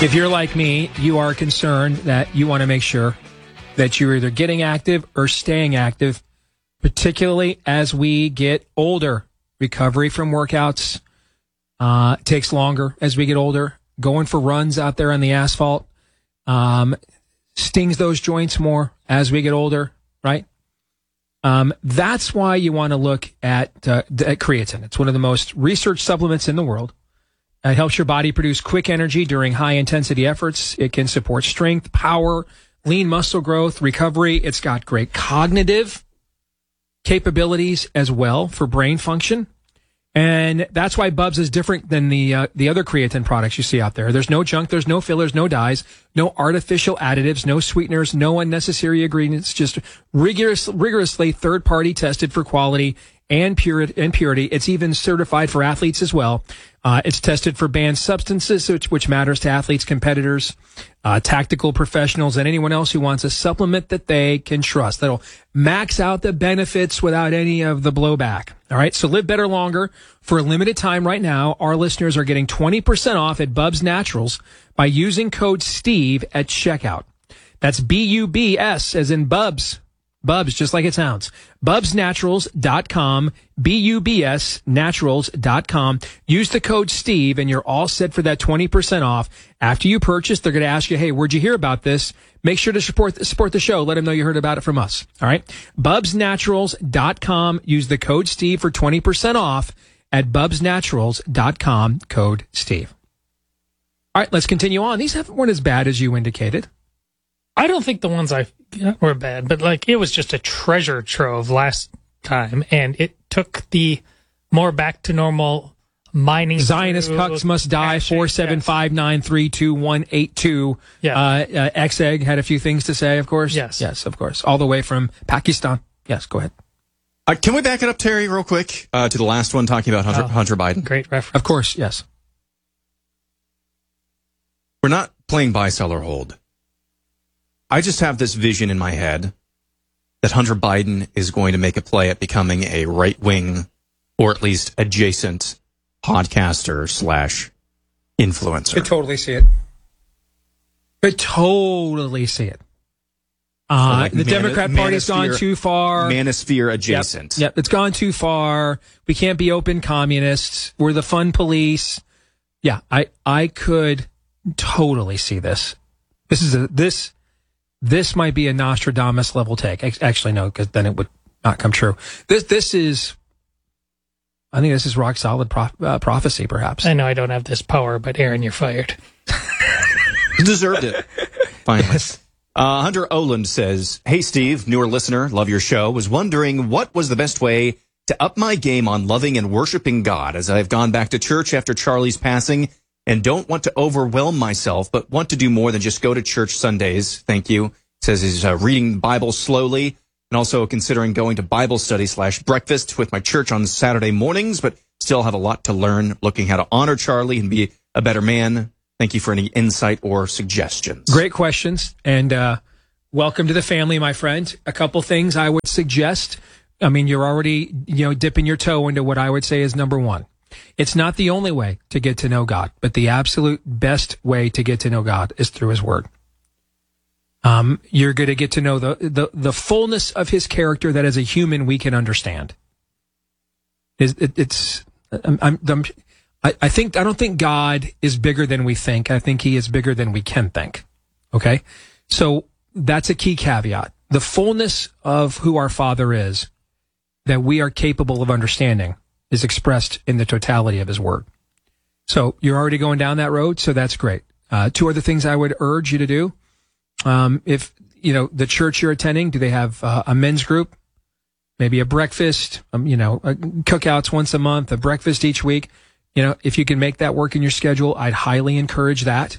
If you're like me, you are concerned that you want to make sure that you're either getting active or staying active, particularly as we get older. Recovery from workouts takes longer as we get older. Going for runs out there on the asphalt stings those joints more as we get older, right? That's why you want to look at creatine. It's one of the most researched supplements in the world. It helps your body produce quick energy during high-intensity efforts. It can support strength, power, lean muscle growth, recovery. It's got great cognitive capabilities as well for brain function. And that's why Bubs is different than the other creatine products you see out there. There's no junk, there's no fillers, no dyes, no artificial additives, no sweeteners, no unnecessary ingredients, just rigorously third-party tested for quality and purity. It's even certified for athletes as well. It's tested for banned substances, which matters to athletes, competitors, tactical professionals, and anyone else who wants a supplement that they can trust. That'll max out the benefits without any of the blowback. All right, so live better longer. For a limited time right now, our listeners are getting 20% off at Bubs Naturals by using code STEVE at checkout. That's BUBS as in Bubs. Bubs, just like it sounds. BubsNaturals.com, BUBSNaturals.com. Use the code STEVE and you're all set for that 20% off. After you purchase, they're going to ask you, hey, where'd you hear about this? Make sure to support the show. Let them know you heard about it from us. All right. BubsNaturals.com. Use the code STEVE for 20% off at BubsNaturals.com, code STEVE. All right, let's continue on. These weren't as bad as you indicated. I don't think the ones I got were bad, but like it was just a treasure trove last time, and it took the more back to normal mining. Zionist cucks must die. 475932182. Yeah. X-Egg had a few things to say, of course. Yes, of course. All the way from Pakistan. Yes, go ahead. Can we back it up, Terry, real quick to the last one talking about Hunter Biden? Great reference. Of course, yes. We're not playing buy, sell, or hold. I just have this vision in my head that Hunter Biden is going to make a play at becoming a right-wing, or at least adjacent, podcaster / influencer. I totally see it. Like the Democrat Party's gone too far. Manosphere adjacent. Yep, it's gone too far. We can't be open communists. We're the fun police. Yeah, I could totally see this. This might be a Nostradamus level take. Actually, no, because then it would not come true. I think this is rock solid prophecy, perhaps. I know I don't have this power, but Aaron, you're fired. You deserved it. Finally. Hunter Oland says, hey, Steve, newer listener, love your show. Was wondering what was the best way to up my game on loving and worshiping God as I've gone back to church after Charlie's passing and don't want to overwhelm myself, but want to do more than just go to church Sundays. Thank you. Says he's reading the Bible slowly and also considering going to Bible study / breakfast with my church on Saturday mornings, but still have a lot to learn, looking how to honor Charlie and be a better man. Thank you for any insight or suggestions. Great questions. And welcome to the family, my friend. A couple things I would suggest. I mean, you're already, dipping your toe into what I would say is number one. It's not the only way to get to know God, but the absolute best way to get to know God is through His Word. You're going to get to know the fullness of His character that as a human we can understand. I don't think God is bigger than we think. I think He is bigger than we can think. Okay? So that's a key caveat. The fullness of who our Father is that we are capable of understanding is expressed in the totality of His Word. So you're already going down that road, so that's great. Two other things I would urge you to do. If, the church you're attending, do they have a men's group? Maybe a breakfast, cookouts once a month, a breakfast each week. If you can make that work in your schedule, I'd highly encourage that.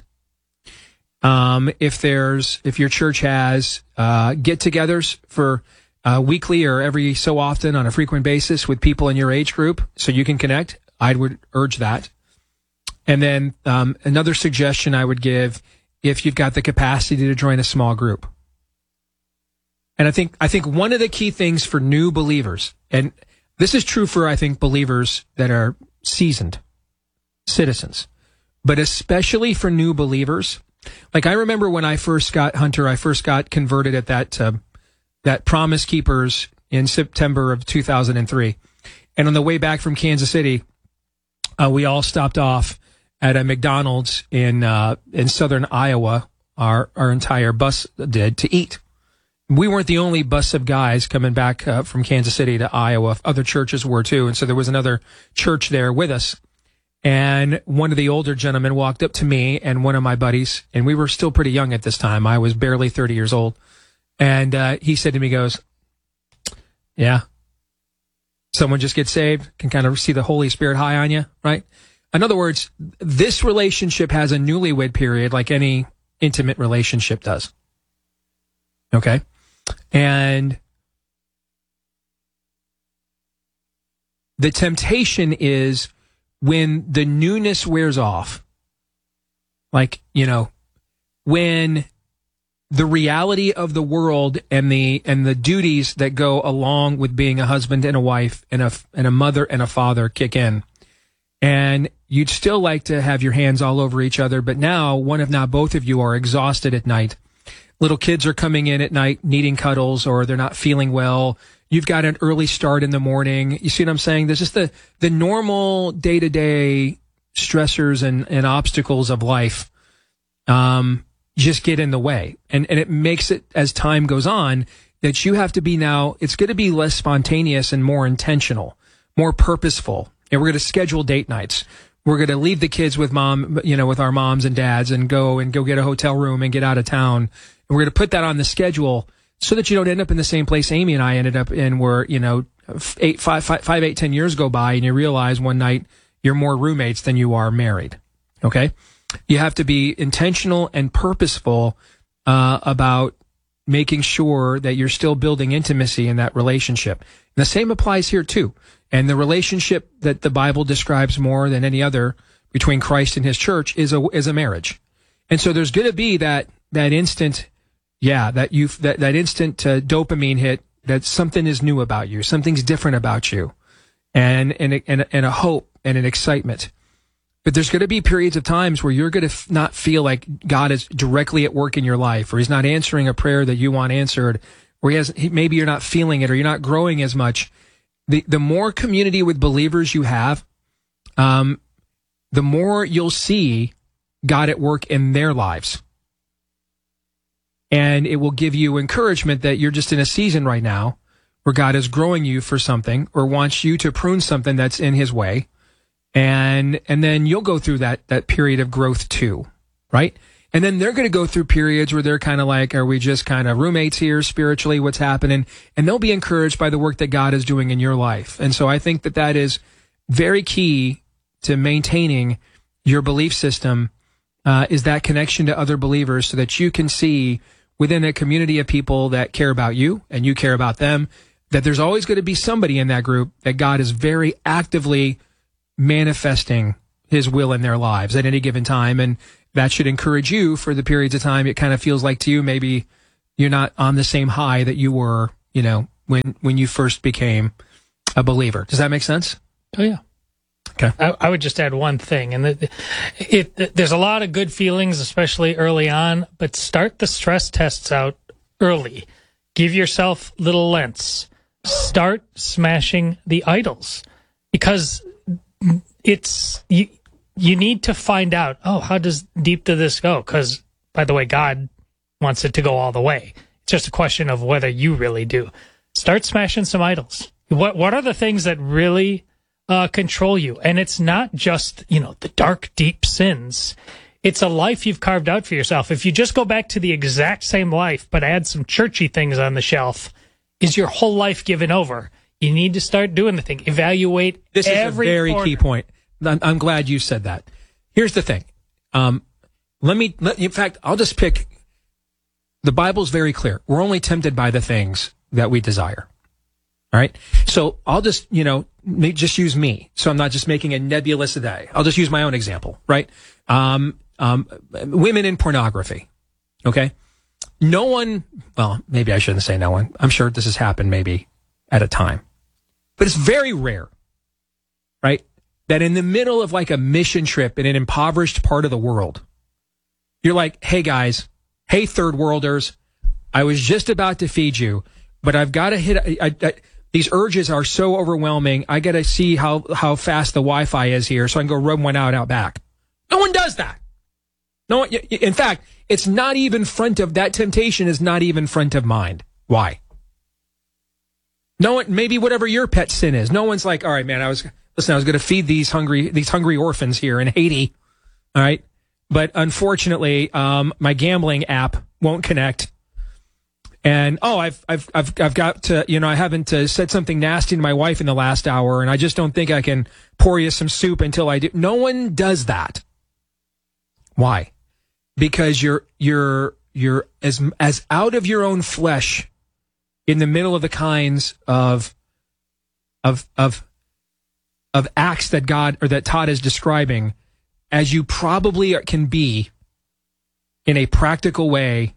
If your church has get-togethers for weekly or every so often on a frequent basis with people in your age group so you can connect, I would urge that. And then another suggestion I would give, if you've got the capacity to join a small group. And I think one of the key things for new believers, and this is true for, I think, believers that are seasoned citizens. but especially for new believers. Like I remember when I first got converted at that Promise Keepers in September of 2003. And on the way back from Kansas City, we all stopped off at a McDonald's in southern Iowa. Our entire bus did, to eat. We weren't the only bus of guys coming back from Kansas City to Iowa. Other churches were too. And so there was another church there with us. And one of the older gentlemen walked up to me and one of my buddies, and we were still pretty young at this time. I was barely 30 years old. And he said to me, goes, yeah, someone just gets saved, can kind of see the Holy Spirit high on you, right? In other words, this relationship has a newlywed period like any intimate relationship does. Okay? And the temptation is when the newness wears off, like, when the reality of the world and the duties that go along with being a husband and a wife and a mother and a father kick in, and you'd still like to have your hands all over each other, but now one if not both of you are exhausted at night. Little kids are coming in at night needing cuddles, or they're not feeling well. You've got an early start in the morning. You see what I'm saying? There's just the normal day-to-day stressors and obstacles of life just get in the way. And it makes it, as time goes on, that you have to be now, it's going to be less spontaneous and more intentional, more purposeful. And we're going to schedule date nights. We're going to leave the kids with with our moms and dads and go get a hotel room and get out of town. And we're going to put that on the schedule so that you don't end up in the same place Amy and I ended up in, where, 10 years go by and you realize one night you're more roommates than you are married. Okay? You have to be intentional and purposeful about making sure that you're still building intimacy in that relationship. And the same applies here too. And the relationship that the Bible describes more than any other between Christ and his church is a marriage. And so there's going to be that instant, that instant dopamine hit, that something is new about you, something's different about you, and a hope and an excitement. But there's going to be periods of times where you're going to not feel like God is directly at work in your life, or he's not answering a prayer that you want answered, or maybe you're not feeling it, or you're not growing as much. The more community with believers you have, the more you'll see God at work in their lives. And it will give you encouragement that you're just in a season right now where God is growing you for something, or wants you to prune something that's in his way. And then you'll go through that period of growth too, right? And then they're going to go through periods where they're kind of like, are we just kind of roommates here spiritually? What's happening? And they'll be encouraged by the work that God is doing in your life. And so I think that is very key to maintaining your belief system, is that connection to other believers, so that you can see within a community of people that care about you and you care about them, that there's always going to be somebody in that group that God is very actively manifesting his will in their lives at any given time. And that should encourage you for the periods of time it kind of feels like to you maybe you're not on the same high that you were, when you first became a believer. Does that make sense? Oh, yeah. Okay. I would just add one thing, and there's a lot of good feelings, especially early on, but start the stress tests out early. Give yourself little Lents. Start smashing the idols, because you need to find out, how deep does this go? Because, by the way, God wants it to go all the way. It's just a question of whether you really do. Start smashing some idols. What are the things that really control you? And it's not just, the dark, deep sins. It's a life you've carved out for yourself. If you just go back to the exact same life, but add some churchy things on the shelf, is your whole life given over? You need to start doing the thing. Evaluate every This is a very key point. I'm glad you said that. Here's the thing. In fact, I'll just pick, the Bible's very clear. We're only tempted by the things that we desire. All right. So I'll just, just use me. So I'm not just making a nebulous day. I'll just use my own example, right? Women in pornography. Okay. No one, well, maybe I shouldn't say no one. I'm sure this has happened maybe at a time, but it's very rare, right? that in the middle of like a mission trip in an impoverished part of the world, you're like, hey guys, hey third worlders, I was just about to feed you, but I've got to hit, these urges are so overwhelming, I got to see how fast the Wi-Fi is here so I can go rub one out back. No one does that. No one, in fact, it's not even that temptation is not even front of mind. Why? No one, maybe whatever your pet sin is, no one's like, all right, man, I was going to feed these hungry orphans here in Haiti. All right. But unfortunately, my gambling app won't connect. And, I've got to, I haven't said something nasty to my wife in the last hour, and I just don't think I can pour you some soup until I do. No one does that. Why? Because you're as out of your own flesh in the middle of the kinds of acts that God or that Todd is describing as you probably can be in a practical way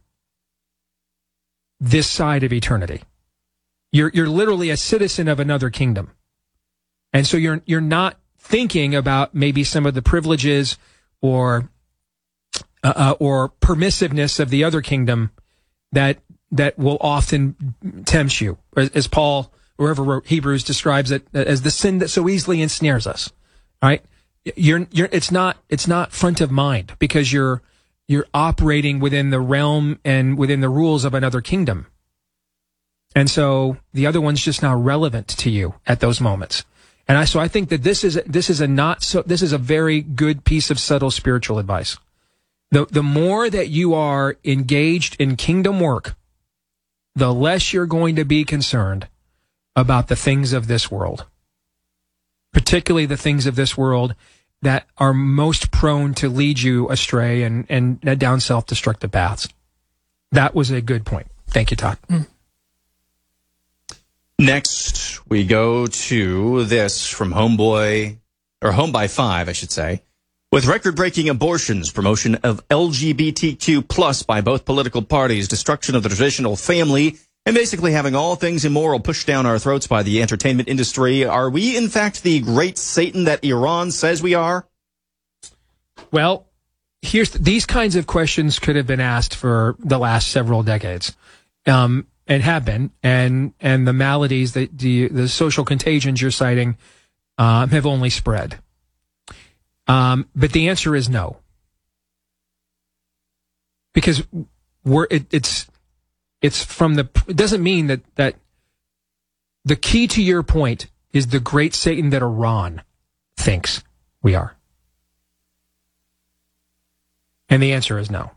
this side of eternity. You're literally a citizen of another kingdom. And so you're not thinking about maybe some of the privileges or permissiveness of the other kingdom that will often tempt you, as Paul, whoever wrote Hebrews, describes it as the sin that so easily ensnares us. Right? It's not front of mind because you're operating within the realm and within the rules of another kingdom, and so the other one's just not relevant to you at those moments. And I think that this is a very good piece of subtle spiritual advice. The more that you are engaged in kingdom work, the less you're going to be concerned about the things of this world, particularly the things of this world that are most prone to lead you astray and down self-destructive paths. That was a good point. Thank you, Todd. Next, we go to this from Home by 5, I should say. With record-breaking abortions, promotion of LGBTQ plus by both political parties, destruction of the traditional family, and basically having all things immoral pushed down our throats by the entertainment industry, are we in fact the great Satan that Iran says we are? Well, these kinds of questions could have been asked for the last several decades, and have been, and the maladies that the social contagions you're citing have only spread. But the answer is no, because it doesn't mean that the key to your point is the great Satan that Iran thinks we are. And the answer is no.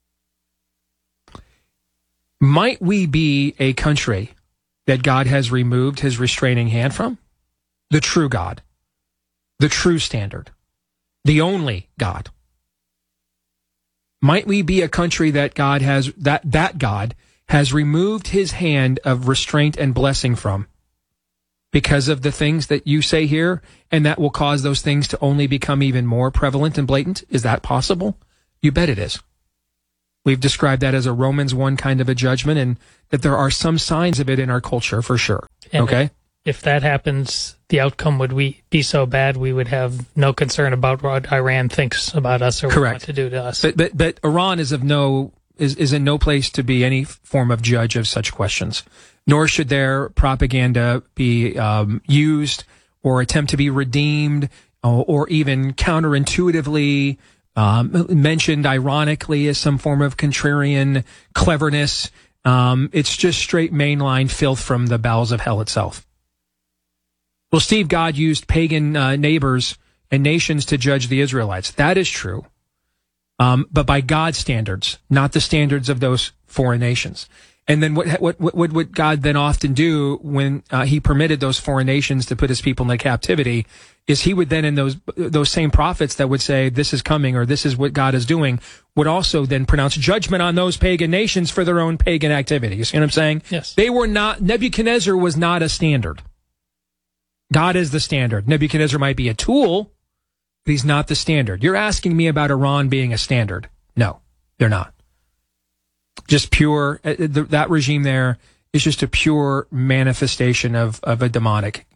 Might we be a country that God has removed his restraining hand from? The true God, the true standard, the only God. Might we be a country that God has removed his hand of restraint and blessing from because of the things that you say here, and that will cause those things to only become even more prevalent and blatant? Is that possible? You bet it is. We've described that as a Romans 1 kind of a judgment, and that there are some signs of it in our culture for sure. And okay? If that happens, the outcome would be so bad we would have no concern about what Iran thinks about us or what Correct. to do to us. But Iran is in no place to be any form of judge of such questions, nor should their propaganda be used or attempt to be redeemed or even counterintuitively mentioned ironically as some form of contrarian cleverness. It's just straight mainline filth from the bowels of hell itself. Well, Steve, God used pagan neighbors and nations to judge the Israelites. That is true. But by God's standards, not the standards of those foreign nations. And then what would God then often do when he permitted those foreign nations to put his people into captivity is he would then, in those same prophets that would say this is coming or this is what God is doing, would also then pronounce judgment on those pagan nations for their own pagan activity. You see what I'm saying? Yes. Nebuchadnezzar was not a standard. God is the standard. Nebuchadnezzar might be a tool, but he's not the standard. You're asking me about Iran being a standard. No, they're not. Just pure, that regime there is just a pure manifestation of a demonic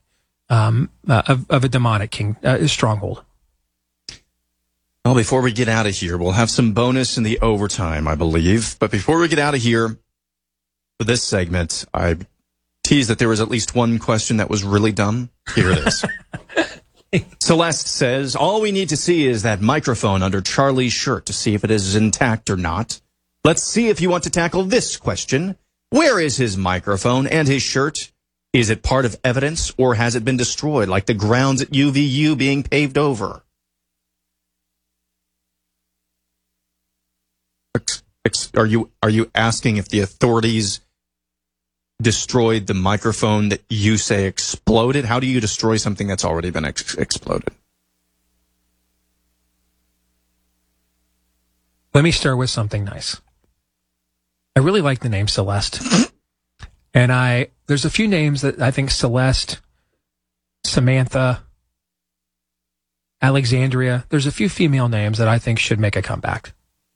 of a demonic stronghold. Well, before we get out of here, we'll have some bonus in the overtime, I believe. But before we get out of here, for this segment, I teased that there was at least one question that was really dumb. Here it is. Celeste says, all we need to see is that microphone under Charlie's shirt to see if it is intact or not. Let's see if you want to tackle this question. Where is his microphone and his shirt? Is it part of evidence or has it been destroyed like the grounds at UVU being paved over? Are you asking if the authorities destroyed the microphone that you say exploded? How do you destroy something that's already been exploded? Let me start with something nice. I really like the name Celeste. And there's a few names that I think Celeste, Samantha, Alexandria, there's a few female names that I think should make a comeback.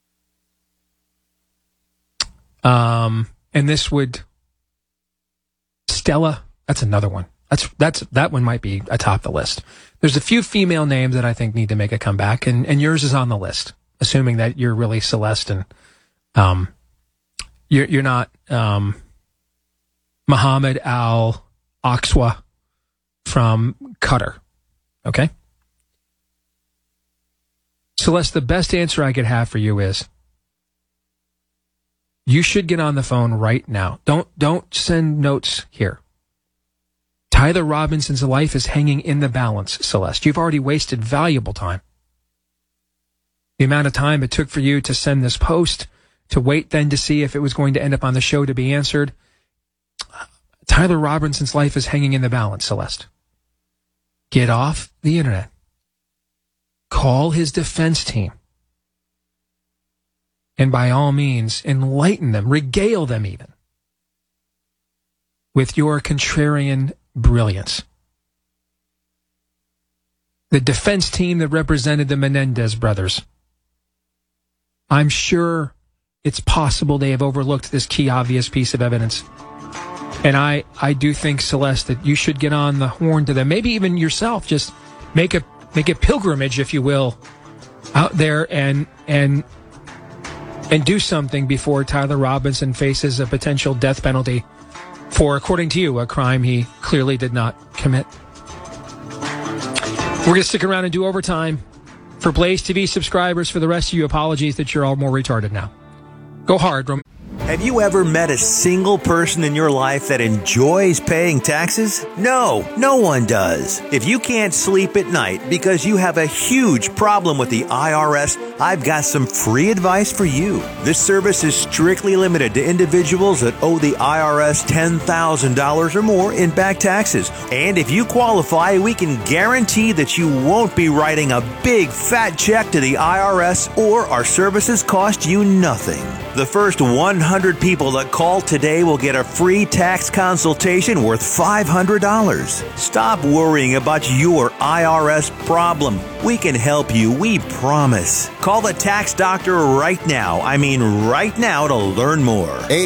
And this would, Stella, that's another one. That one might be atop the list. There's a few female names that I think need to make a comeback, and yours is on the list, assuming that you're really Celeste and, you're not, Muhammad Al-Aqsa from Qatar. Okay? Celeste, the best answer I could have for you is, you should get on the phone right now. Don't send notes here. Tyler Robinson's life is hanging in the balance, Celeste. You've already wasted valuable time. The amount of time it took for you to send this post, to wait then to see if it was going to end up on the show to be answered. Tyler Robinson's life is hanging in the balance, Celeste. Get off the internet. Call his defense team. And by all means, enlighten them, regale them even with your contrarian brilliance. The defense team that represented the Menendez brothers. I'm sure it's possible they have overlooked this key, obvious piece of evidence. And I do think, Celeste, that you should get on the horn to them. Maybe even yourself, just make a pilgrimage, if you will, out there and do something before Tyler Robinson faces a potential death penalty for, according to you, a crime he clearly did not commit. We're going to stick around and do overtime. For Blaze TV subscribers, for the rest of you, apologies that you're all more retarded now. Go hard, Roman. Have you ever met a single person in your life that enjoys paying taxes? No, no one does. If you can't sleep at night because you have a huge problem with the IRS, I've got some free advice for you. This service is strictly limited to individuals that owe the IRS $10,000 or more in back taxes. And if you qualify, we can guarantee that you won't be writing a big fat check to the IRS, or our services cost you nothing. The first 100 people that call today will get a free tax consultation worth $500. Stop worrying about your IRS problem. We can help you, we promise. Call the tax doctor right now. I mean right now, to learn more.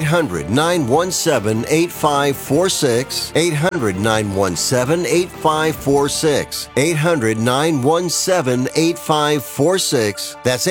800-917-8546. 800-917-8546. 800-917-8546. That's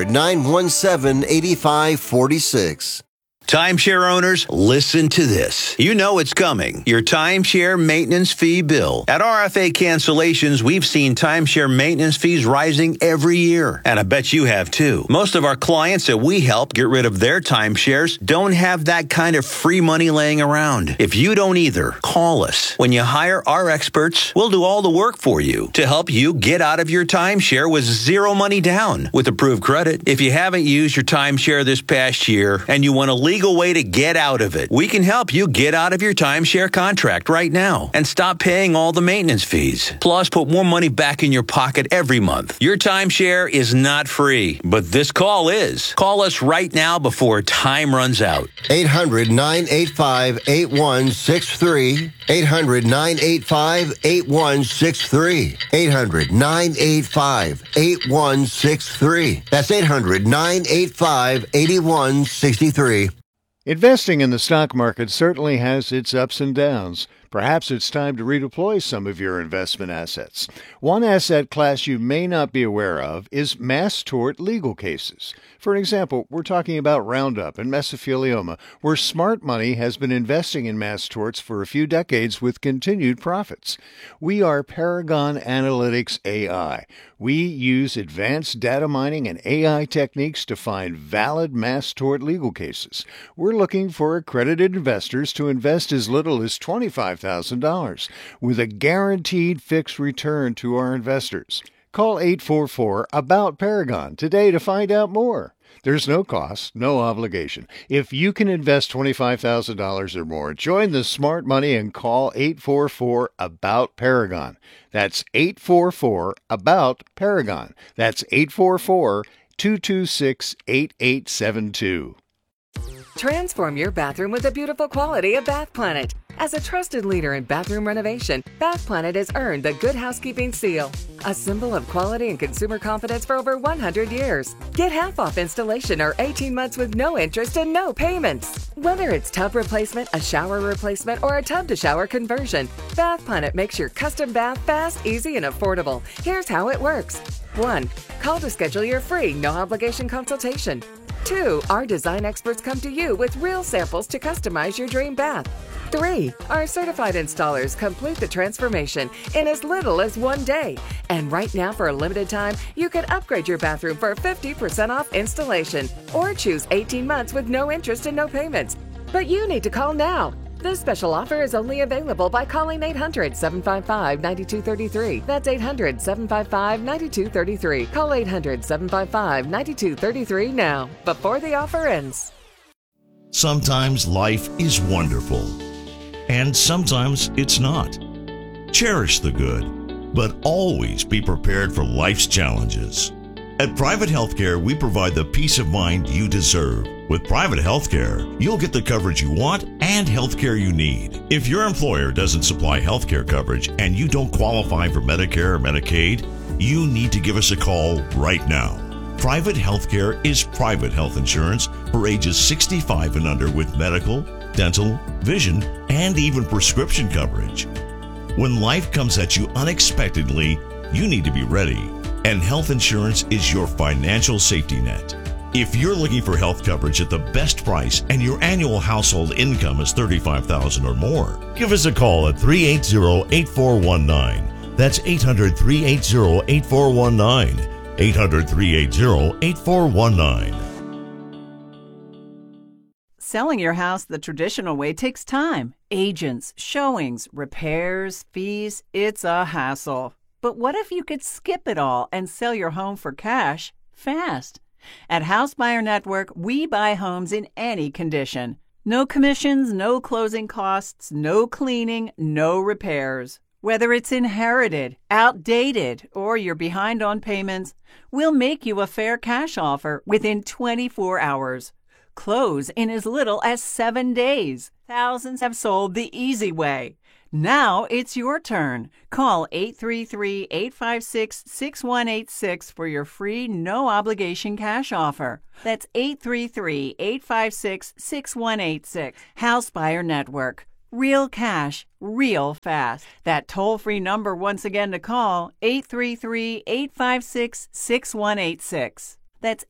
800-917-8546. Timeshare owners, listen to this. You know it's coming. Your timeshare maintenance fee bill. At RFA Cancellations, we've seen timeshare maintenance fees rising every year. And I bet you have too. Most of our clients that we help get rid of their timeshares don't have that kind of free money laying around. If you don't either, call us. When you hire our experts, we'll do all the work for you to help you get out of your timeshare with zero money down with approved credit. If you haven't used your timeshare this past year and you want to legal way to get out of it, we can help you get out of your timeshare contract right now and stop paying all the maintenance fees. Plus, put more money back in your pocket every month. Your timeshare is not free, but this call is. Call us right now before time runs out. 800-985-8163. 800-985-8163. 800-985-8163. That's 800-985-8163. Investing in the stock market certainly has its ups and downs, Perhaps it's time to redeploy some of your investment assets. One asset class you may not be aware of is mass tort legal cases. For example, we're talking about Roundup and mesothelioma, where smart money has been investing in mass torts for a few decades with continued profits. We are Paragon Analytics AI. We use advanced data mining and AI techniques to find valid mass tort legal cases. We're looking for accredited investors to invest as little as $25,000 with a guaranteed fixed return to our investors. Call 844-ABOUT-PARAGON today to find out more. There's no cost, no obligation. If you can invest $25,000 or more, join the smart money and call 844-ABOUT-PARAGON. That's 844-ABOUT-PARAGON. That's 844-226-8872. Transform your bathroom with the beautiful quality of Bath Planet. As a trusted leader in bathroom renovation, Bath Planet has earned the Good Housekeeping seal, a symbol of quality and consumer confidence for over 100 years. Get half off installation or 18 months with no interest and no payments. Whether it's tub replacement, a shower replacement, or a tub-to-shower conversion, Bath Planet makes your custom bath fast, easy, and affordable. Here's how it works. 1. Call to schedule your free, no-obligation consultation. 2. Our design experts come to you with real samples to customize your dream bath. 3. Our certified installers complete the transformation in as little as 1 day. And right now, for a limited time, you can upgrade your bathroom for 50% off installation or choose 18 months with no interest and no payments. But you need to call now. This special offer is only available by calling 800-755-9233. That's 800-755-9233. Call 800-755-9233 now, before the offer ends. Sometimes life is wonderful, and sometimes it's not. Cherish the good, but always be prepared for life's challenges. At Private Healthcare, we provide the peace of mind you deserve. With Private Healthcare, you'll get the coverage you want and healthcare you need. If your employer doesn't supply healthcare coverage and you don't qualify for Medicare or Medicaid, you need to give us a call right now. Private Healthcare is private health insurance for ages 65 and under with medical, dental, vision, and even prescription coverage. When life comes at you unexpectedly, you need to be ready. And health insurance is your financial safety net. If you're looking for health coverage at the best price and your annual household income is $35,000 or more, give us a call at 380-8419. That's 800-380-8419. 800-380-8419. Selling your house the traditional way takes time. Agents, showings, repairs, fees. It's a hassle. But what if you could skip it all and sell your home for cash fast? At House Buyer Network, we buy homes in any condition. No commissions, no closing costs, no cleaning, no repairs. Whether it's inherited, outdated, or you're behind on payments, we'll make you a fair cash offer within 24 hours. Close in as little as 7 days. Thousands have sold the easy way. Now it's your turn. Call 833-856-6186 for your free no-obligation cash offer. That's 833-856-6186. House Buyer Network. Real cash, real fast. That toll-free number once again to call, 833-856-6186. That's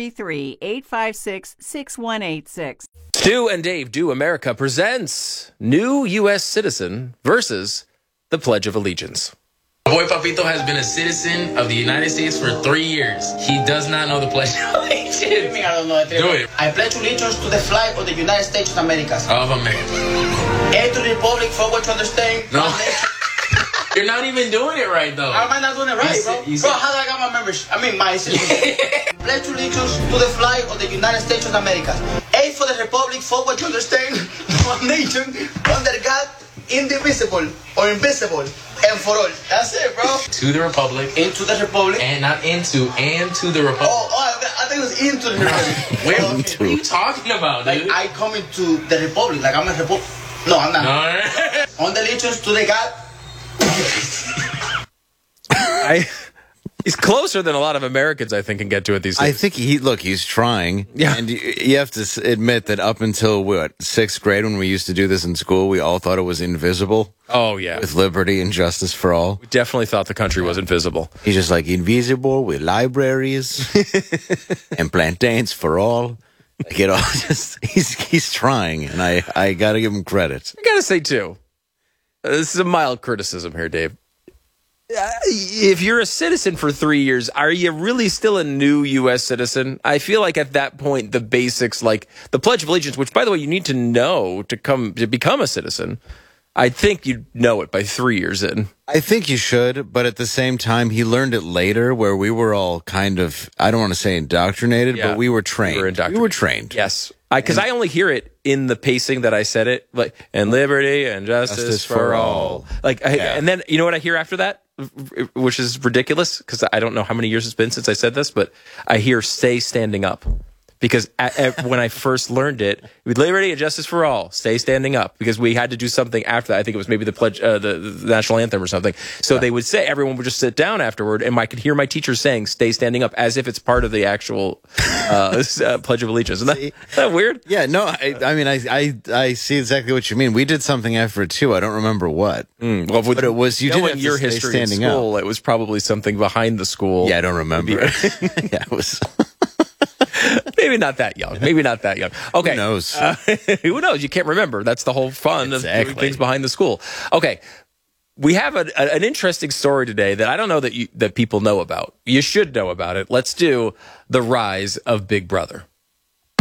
833-856-6186. Stu and Dave Do America presents New U.S. Citizen versus the Pledge of Allegiance. My boy Papito has been a citizen of the United States for 3 years. He does not know the Pledge of Allegiance. What do you mean I don't know it? Do it. I pledge allegiance to the flag of the United States of America. Of America. And to the republic for which understand. No. You're not even doing it right, though. How am I not doing it right, bro? Bro, how do I got my membership? I mean, my citizenship. Pledge allegiance to the flag of the United States of America. A for the republic for which understand one nation under God, indivisible or invisible, and for all. That's it, bro. To the republic. Into the republic. And not into, and to the republic. Oh, I think it was into the republic. Wait, what are you talking about, dude? Like, I come into the republic, like I'm a republic. No, I'm not. No. On the allegiance to the God. He's closer than a lot of Americans, I think, can get to it these days. I think he's trying. Yeah. And you have to admit that up until, sixth grade, when we used to do this in school, we all thought it was invisible. Oh, yeah. With liberty and justice for all. We definitely thought the country was invisible. He's just like invisible with libraries and plantains for all. He's trying, and I got to give him credit. I got to say, too, this is a mild criticism here, Dave. If you're a citizen for 3 years, are you really still a new U.S. citizen? I feel like at that point, the basics, like the Pledge of Allegiance, which, by the way, you need to know to become a citizen, I think you'd know it by 3 years in. I think you should, but at the same time, he learned it later where we were all kind of, I don't want to say indoctrinated, but we were trained. We were trained. Yes. Because I only hear it in the pacing that I said it, like, and liberty and justice for all. And then, you know what I hear after that? Which is ridiculous, because I don't know how many years it's been since I said this, but I hear stay standing up. Because when I first learned it, with liberty and justice for all, stay standing up. Because we had to do something after that. I think it was maybe the pledge, the national anthem or something. So they would say, everyone would just sit down afterward, and I could hear my teacher saying, stay standing up, as if it's part of the actual Pledge of Allegiance. Isn't that weird? Yeah, no, I mean, I see exactly what you mean. We did something after it, too. I don't remember what. Well, but it was, you didn't have your to stay history in standing school, up. it was probably something behind the school. Yeah, I don't remember. Yeah, it was... Maybe not that young. Okay. Who knows? Who knows? You can't remember. That's the whole fun of doing things behind the school. Okay. We have an interesting story today that I don't know that people know about. You should know about it. Let's do the rise of Big Brother.